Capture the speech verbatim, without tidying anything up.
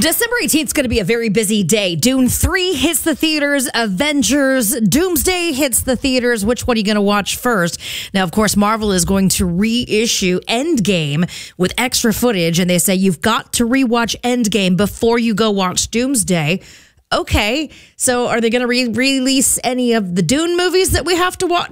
December eighteenth is going to be a very busy day. Dune three hits the theaters. Avengers Doomsday hits the theaters. Which one are you going to watch first? Now, of course, Marvel is going to reissue Endgame with extra footage, and they say you've got to rewatch Endgame before you go watch Doomsday. Okay, so are they going to re-release any of the Dune movies that we have to watch